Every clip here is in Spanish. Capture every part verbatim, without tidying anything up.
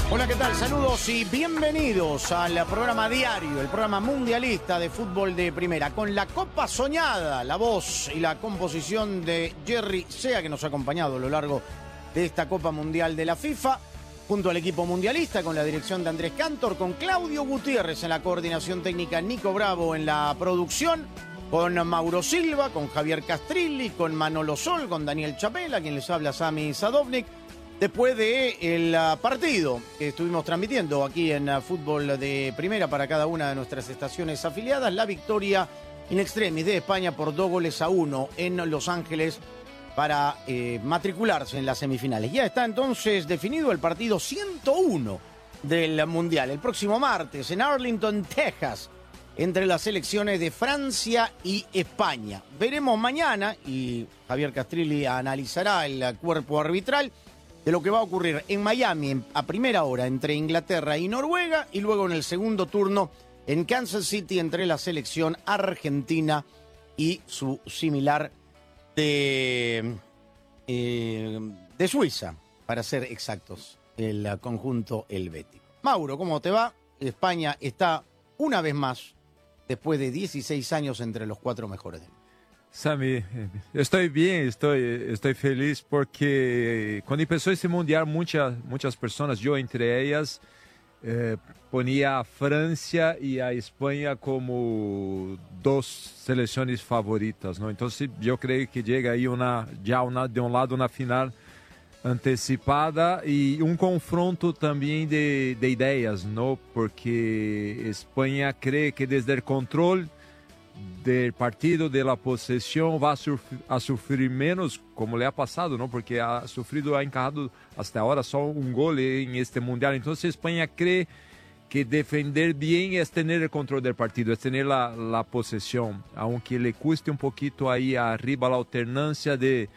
Hola, ¿qué tal? Saludos y bienvenidos al programa diario, el programa mundialista de fútbol de primera, con la Copa Soñada, la voz y la composición de Jerry Sea, que nos ha acompañado a lo largo de esta Copa Mundial de la FIFA, junto al equipo mundialista, con la dirección de Andrés Cantor, con Claudio Gutiérrez en la coordinación técnica, Nico Bravo en la producción, con Mauro Silva, con Javier Castrilli, con Manolo Sol, con Daniel Chapela, quien les habla, Sami Sadovnik. Después del partido que estuvimos transmitiendo aquí en Fútbol de Primera para cada una de nuestras estaciones afiliadas, la victoria in extremis de España por dos goles a uno en Los Ángeles para eh, matricularse en las semifinales. Ya está entonces definido el partido ciento uno del Mundial. El próximo martes en Arlington, Texas, entre las selecciones de Francia y España. Veremos mañana, y Javier Castrilli analizará el cuerpo arbitral, de lo que va a ocurrir en Miami a primera hora entre Inglaterra y Noruega, y luego en el segundo turno en Kansas City entre la selección argentina y su similar de, eh, de Suiza, para ser exactos, el conjunto helvético. Mauro, ¿cómo te va? España está una vez más, después de dieciséis años, entre los cuatro mejores del mundo. Sami, estoy bien, estoy, estoy feliz porque cuando empezó este mundial muchas, muchas personas, yo entre ellas, eh, ponía a Francia y a España como dos selecciones favoritas, ¿no? Entonces yo creo que llega ahí una, ya una, de un lado una final antecipada y un confronto también de, de ideas, ¿no? Porque España cree que desde el control del partido, de la posesión, va a, sufrir, a sufrir menos, como le ha pasado, ¿no? Porque ha sufrido, ha encajado hasta ahora solo un gol en este mundial. Entonces España cree que defender bien es tener el control del partido, es tener la, la posesión, aunque le cueste un poquito ahí arriba la alternancia de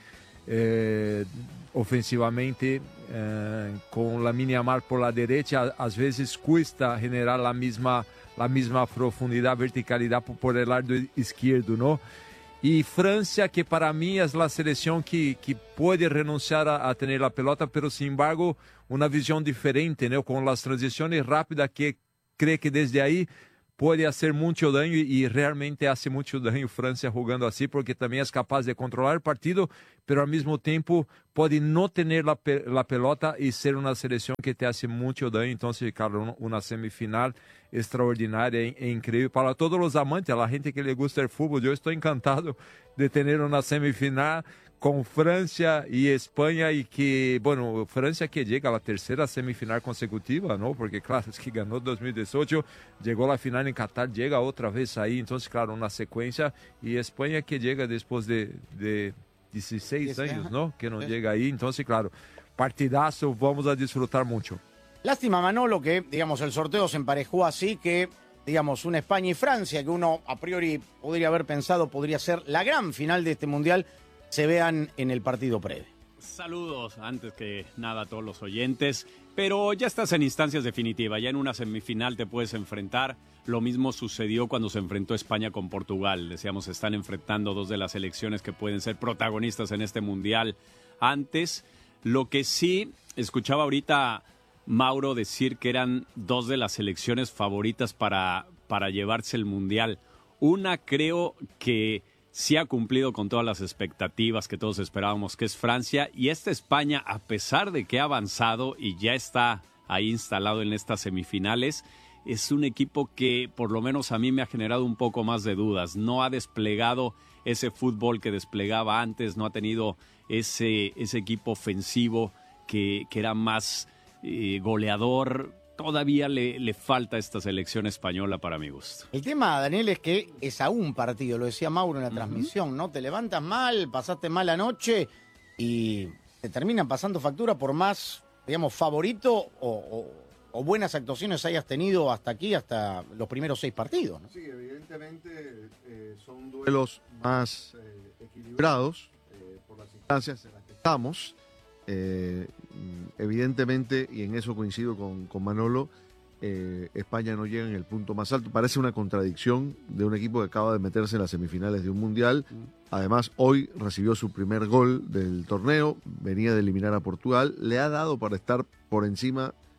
eh, ofensivamente eh, con Lamine Yamal por la derecha, a veces cuesta generar la misma la misma profundidad, verticalidad por el lado izquierdo, ¿no? Y Francia, que para mí es la selección que, que puede renunciar a, a tener la pelota, pero sin embargo una visión diferente, ¿no? Con las transiciones rápidas, que cree que desde ahí puede hacer mucho daño, y realmente hace mucho daño Francia jugando así, porque también es capaz de controlar el partido, pero al mismo tiempo puede no tener la, la pelota y ser una selección que te hace mucho daño. Entonces, claro, una semifinal extraordinaria e increíble para todos los amantes, a la gente que le gusta el fútbol. Yo estoy encantado de tener una semifinal con Francia y España, y que, bueno, Francia que llega a la tercera semifinal consecutiva, ¿no? Porque, claro, es que ganó dos mil dieciocho, llegó a la final en Qatar, llega otra vez ahí, entonces, claro, una secuencia, y España que llega después de, de dieciséis años, ¿no? Que no llega ahí, entonces, claro, partidazo, vamos a disfrutar mucho. Lástima, Manolo, que, digamos, el sorteo se emparejó así, que, digamos, una España y Francia, que uno a priori podría haber pensado podría ser la gran final de este Mundial, se vean en el partido previo. Saludos, antes que nada, a todos los oyentes, pero ya estás en instancias definitivas, ya en una semifinal te puedes enfrentar. Lo mismo sucedió cuando se enfrentó España con Portugal. Decíamos, se están enfrentando dos de las selecciones que pueden ser protagonistas en este Mundial. Antes, lo que sí escuchaba ahorita Mauro decir que eran dos de las selecciones favoritas para, para llevarse el Mundial. Una, creo que sí ha cumplido con todas las expectativas que todos esperábamos, que es Francia, y esta España, a pesar de que ha avanzado y ya está ahí instalado en estas semifinales, es un equipo que por lo menos a mí me ha generado un poco más de dudas. No ha desplegado ese fútbol que desplegaba antes, no ha tenido ese, ese equipo ofensivo que, que era más eh, goleador. Todavía le, le falta a esta selección española, para mi gusto. El tema, Daniel, es que es a un partido, lo decía Mauro en la uh-huh. transmisión, ¿no? Te levantas mal, pasaste mal la noche y te terminan pasando factura por más, digamos, favorito o, o, o buenas actuaciones hayas tenido hasta aquí, hasta los primeros seis partidos, ¿no? Sí, evidentemente eh, son duelos más eh, equilibrados eh, por las instancias en las que estamos. Eh, evidentemente, y en eso coincido con, con Manolo, eh, España no llega en el punto más alto. Parece una contradicción de un equipo que acaba de meterse en las semifinales de un mundial. Además, hoy recibió su primer gol del torneo, venía de eliminar a Portugal, le ha dado para estar por encima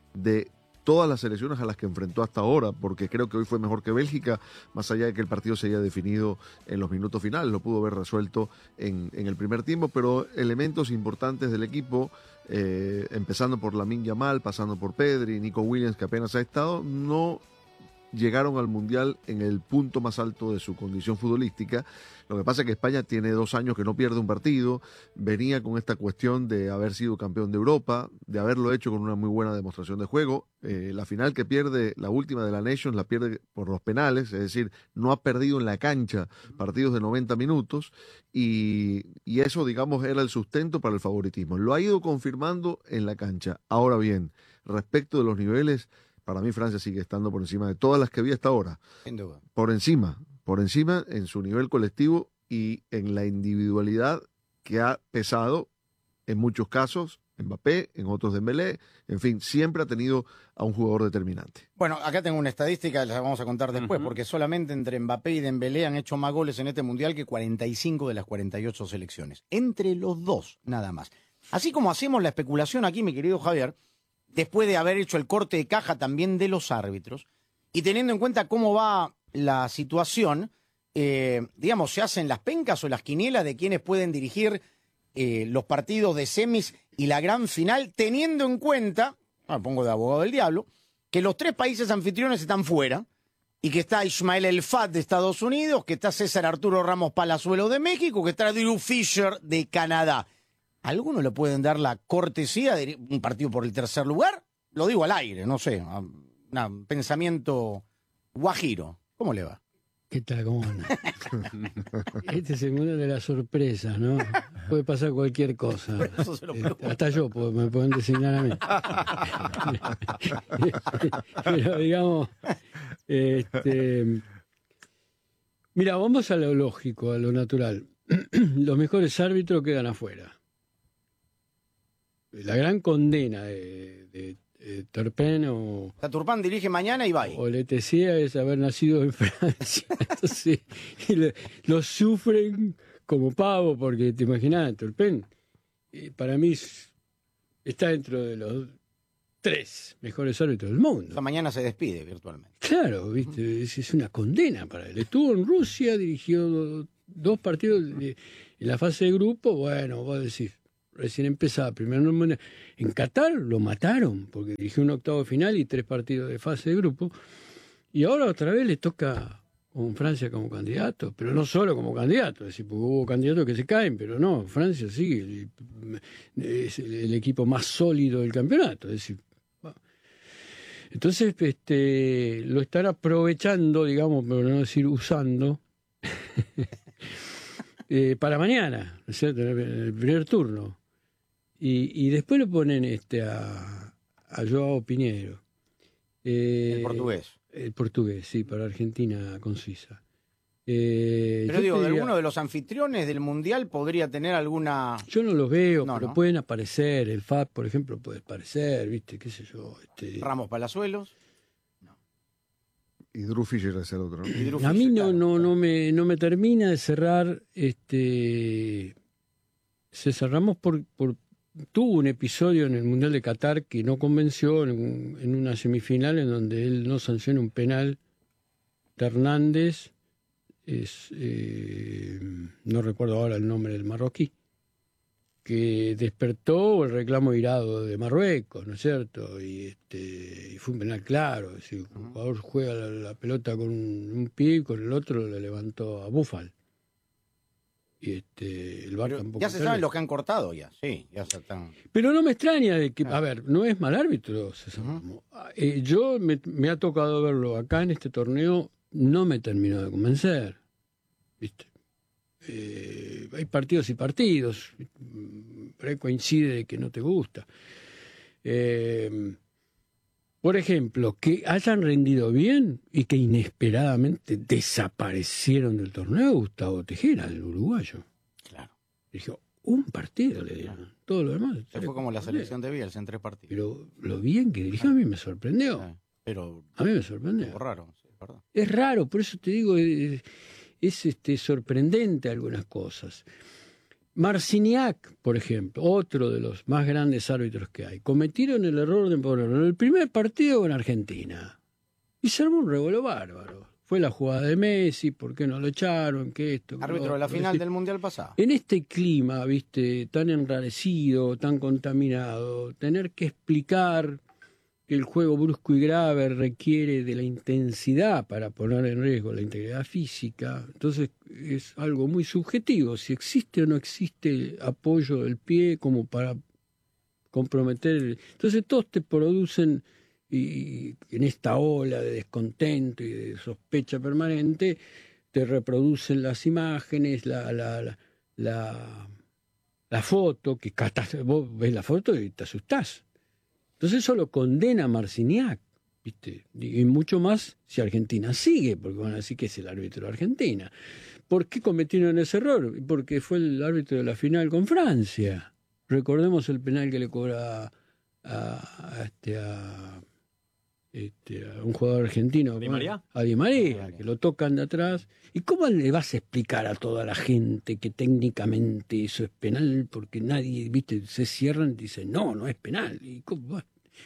de todas las selecciones a las que enfrentó hasta ahora, porque creo que hoy fue mejor que Bélgica, más allá de que el partido se haya definido en los minutos finales, lo pudo haber resuelto en, en el primer tiempo, pero elementos importantes del equipo, eh, empezando por Lamine Yamal, pasando por Pedri, Nico Williams, que apenas ha estado, no llegaron al Mundial en el punto más alto de su condición futbolística. Lo que pasa es que España tiene dos años que no pierde un partido, venía con esta cuestión de haber sido campeón de Europa, de haberlo hecho con una muy buena demostración de juego. Eh, la final que pierde, la última de la Nations, la pierde por los penales, es decir, no ha perdido en la cancha partidos de noventa minutos y, y eso, digamos, era el sustento para el favoritismo. Lo ha ido confirmando en la cancha. Ahora bien, respecto de los niveles, para mí Francia sigue estando por encima de todas las que había hasta ahora. Sin duda. Por encima, por encima en su nivel colectivo y en la individualidad que ha pesado en muchos casos Mbappé, en otros Dembélé, en fin, siempre ha tenido a un jugador determinante. Bueno, acá tengo una estadística, la vamos a contar después, uh-huh. porque solamente entre Mbappé y Dembélé han hecho más goles en este Mundial que cuarenta y cinco de las cuarenta y ocho selecciones. Entre los dos, nada más. Así como hacemos la especulación aquí, mi querido Javier, después de haber hecho el corte de caja también de los árbitros, y teniendo en cuenta cómo va la situación, eh, digamos, se hacen las pencas o las quinielas de quienes pueden dirigir eh, los partidos de semis y la gran final, teniendo en cuenta, me pongo de abogado del diablo, que los tres países anfitriones están fuera, y que está Ismael El Fat de Estados Unidos, que está César Arturo Ramos Palazuelo de México, que está Drew Fisher de Canadá. ¿Alguno le pueden dar la cortesía de un partido por el tercer lugar? Lo digo al aire, no sé, un pensamiento guajiro. ¿Cómo le va? ¿Qué tal? ¿Cómo anda? Este es el mundo de las sorpresas, ¿no? Puede pasar cualquier cosa. Eso se lo eh, hasta yo puedo, me pueden designar a mí. Pero digamos, este, mira, vamos a lo lógico, a lo natural. Los mejores árbitros quedan afuera. La gran condena de, de, de Turpin o... La Turpin dirige mañana y va ahí. O Letizia es haber nacido en Francia. Entonces, y le, lo sufren como pavo, porque te imaginas, Turpin, eh, para mí está dentro de los tres mejores árbitros del mundo. Esta mañana se despide virtualmente. Claro, viste, es, es una condena para él. Estuvo en Rusia, dirigió dos, dos partidos de, en la fase de grupo, bueno, vos decís, recién empezaba, primero en Qatar lo mataron, porque dirigió un octavo final y tres partidos de fase de grupo, y ahora otra vez le toca con Francia como candidato, pero no solo como candidato, es decir, porque hubo candidatos que se caen, pero no, Francia sigue, es el equipo más sólido del campeonato, es decir, entonces este, lo están aprovechando, digamos, por no decir usando, eh, para mañana, ¿no es cierto?, el primer turno. Y, y después lo ponen este a, a Joao Pinheiro. Eh, el portugués. El portugués, sí, para Argentina concisa. Eh, pero digo, diría, ¿de alguno de los anfitriones del Mundial podría tener alguna...? Yo no los veo, no, pero ¿no? pueden aparecer. El F A B, por ejemplo, puede aparecer, ¿viste? ¿Qué sé yo? Este... Ramos Palazuelos. No. Y Drew Fisher es el otro, ¿no? Y Drew A Fisher, mí no, claro, no, claro. no, me, no me termina de cerrar este César Ramos por... por tuvo un episodio en el Mundial de Qatar que no convenció en, en una semifinal en donde él no sanciona un penal de Hernández, es, eh, no recuerdo ahora el nombre del marroquí, que despertó el reclamo irado de Marruecos, ¿no es cierto? Y, este, y fue un penal claro, es decir, el jugador juega la, la pelota con un, un pie y con el otro le levantó a Búfal. Y este, el V A R tampoco Ya se sale. saben los que han cortado ya, sí, ya se están... Pero no me extraña de que, a ver, no es mal árbitro, César Ramos. Eh, yo me, me ha tocado verlo acá en este torneo, no me terminó de convencer, ¿viste? Eh, hay partidos y partidos, pero ahí coincide de que no te gusta. Eh, por ejemplo, que hayan rendido bien y que inesperadamente desaparecieron del torneo Gustavo Tejera, el uruguayo. Claro. Dijo, un partido le dieron, todo lo demás. Se fue como la selección de Bielsa en tres partidos. Pero lo bien que dirigió a mí me sorprendió. Sí, pero... A mí me sorprendió. Algo raro, sí, ¿verdad? Es raro, por eso te digo, es, es este, sorprendente algunas cosas. Marciniak, por ejemplo, otro de los más grandes árbitros que hay, cometieron el error de ponerlo en el primer partido en Argentina. Y se armó un revuelo bárbaro. Fue la jugada de Messi, ¿por qué no lo echaron? ¿Qué esto? Árbitro de la final del Mundial pasado. En este clima, viste, tan enrarecido, tan contaminado, tener que explicar que el juego brusco y grave requiere de la intensidad para poner en riesgo la integridad física, entonces es algo muy subjetivo, si existe o no existe apoyo del pie como para comprometer. Entonces todos te producen, y en esta ola de descontento y de sospecha permanente, te reproducen las imágenes, la, la, la, la, la foto, que vos ves la foto y te asustás. Entonces eso lo condena a Marciniak, ¿viste? Y mucho más si Argentina sigue, porque van a decir que es el árbitro de Argentina. ¿Por qué cometieron ese error? Porque fue el árbitro de la final con Francia. Recordemos el penal que le cobra a, a, este, a, este, a un jugador argentino. ¿Di María? A Di María, que lo tocan de atrás. ¿Y cómo le vas a explicar a toda la gente que técnicamente eso es penal? Porque nadie, viste, se cierran y dicen, no, no es penal. ¿Y cómo?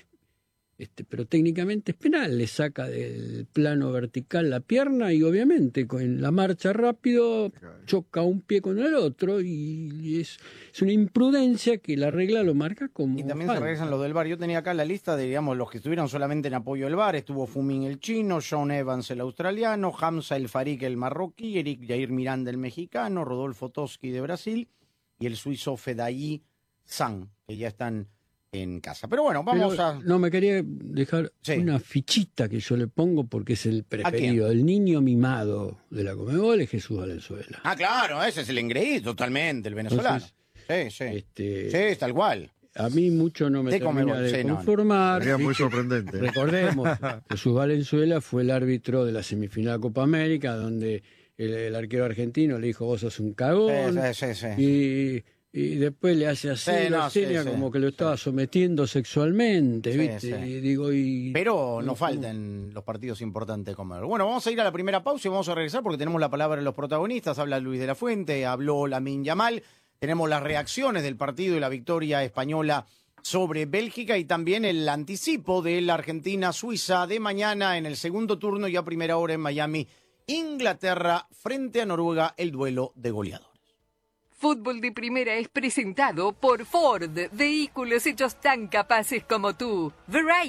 Este, pero técnicamente es penal, le saca del plano vertical la pierna y obviamente con la marcha rápido choca un pie con el otro y es, es una imprudencia que la regla lo marca como Y también falta. se regresan los del V A R. Yo tenía acá la lista de, digamos, los que estuvieron solamente en apoyo del V A R. Estuvo Fumin el chino, Sean Evans el australiano, Hamza el Farik el marroquí, Eric Jair Miranda el mexicano, Rodolfo Toski de Brasil y el suizo Fedayi San, que ya están en casa. Pero bueno, vamos Pero, a... No, me quería dejar Sí. una fichita que yo le pongo porque es el quién? preferido. El niño mimado de la Conmebol es Jesús Valenzuela. Ah, claro, ese es el engreído totalmente, el venezolano. Entonces, sí, sí. Este, Sí, tal cual. A mí mucho no me De termina Conmebol, de sí, no, no. conformar. Sería muy ¿viste? sorprendente. Recordemos, Jesús Valenzuela fue el árbitro de la semifinal de Copa América, donde el, el arquero argentino le dijo, vos sos un cagón. Sí, sí, sí, sí. Y, y después le hace así, Sí, lo no, sí, seña sí, como que lo sí. estaba sometiendo sexualmente, Sí, ¿viste? sí. Y digo, y... Pero no no, faltan los partidos importantes de comer. Bueno, vamos a ir a la primera pausa y vamos a regresar porque tenemos la palabra de los protagonistas. Habla Luis de la Fuente, habló Lamine Yamal. Tenemos las reacciones del partido y la victoria española sobre Bélgica y también el anticipo de la Argentina-Suiza de mañana en el segundo turno y a primera hora en Miami, Inglaterra frente a Noruega, el duelo de goleadores. Fútbol de Primera es presentado por Ford, vehículos hechos tan capaces como tú. Variety.